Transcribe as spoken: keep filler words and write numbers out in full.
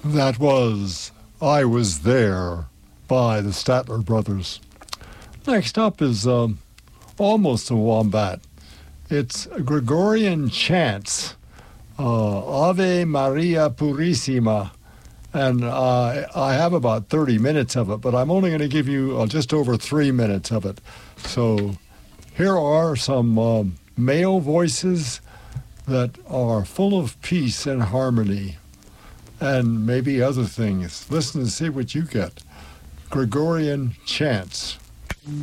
That was I Was There by the Statler Brothers. Next up is um, almost a wombat. It's a Gregorian chants, uh, Ave Maria Purissima. And uh, I have about thirty minutes of it, but I'm only going to give you uh, just over three minutes of it. So here are some um, male voices that are full of peace and harmony and maybe other things. Listen and see what you get. Gregorian chants.